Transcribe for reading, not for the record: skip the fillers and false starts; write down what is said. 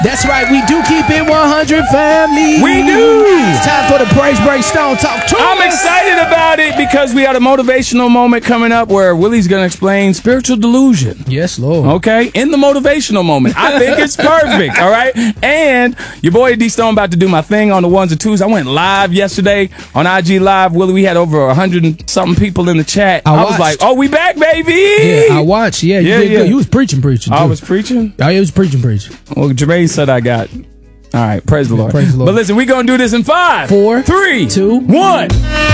That's right, we do keep it 100, family. We do. It's time for the Praise Break Stone Talk. I'm excited about it because we got a motivational moment coming up where Willie's going to explain spiritual delusion. Yes, Lord. Okay, in the motivational moment. I think it's perfect, all right? And your boy D Stone about to do my thing on the ones and twos. I went live yesterday on IG Live. Willie, we had over 100 and something people in the chat. I was like, oh, we back, baby. Yeah, I watched. Yeah, you did good. You was preaching too. I was preaching? Oh, yeah, was preaching. Well, Jermaine said I got. All right, praise the Lord. Praise the Lord. But listen, we're going to do this in 5, 4, 3, 2, 1.